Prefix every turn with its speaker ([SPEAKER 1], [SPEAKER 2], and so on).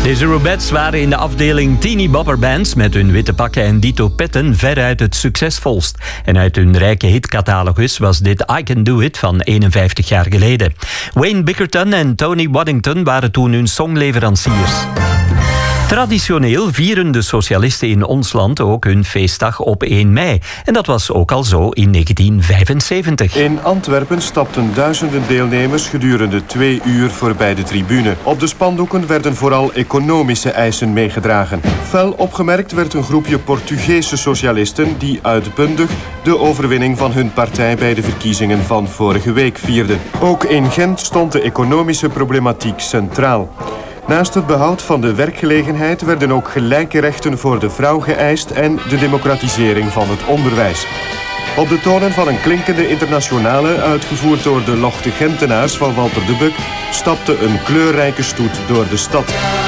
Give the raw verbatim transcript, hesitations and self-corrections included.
[SPEAKER 1] Deze Robettes waren in de afdeling Teeny Bopper Bands met hun witte pakken en dito petten veruit het succesvolst. En uit hun rijke hitcatalogus was dit I Can Do It van eenenvijftig jaar geleden. Wayne Bickerton en Tony Waddington waren toen hun songleveranciers. Traditioneel vieren de socialisten in ons land ook hun feestdag op één mei. En dat was ook al zo in negentien vijfenzeventig.
[SPEAKER 2] In Antwerpen stapten duizenden deelnemers gedurende twee uur voorbij de tribune. Op de spandoeken werden vooral economische eisen meegedragen. Fel opgemerkt werd een groepje Portugese socialisten die uitbundig de overwinning van hun partij bij de verkiezingen van vorige week vierden. Ook in Gent stond de economische problematiek centraal. Naast het behoud van de werkgelegenheid werden ook gelijke rechten voor de vrouw geëist en de democratisering van het onderwijs. Op de tonen van een klinkende internationale, uitgevoerd door de Lochte Gentenaars van Walter de Buck, stapte een kleurrijke stoet door de stad.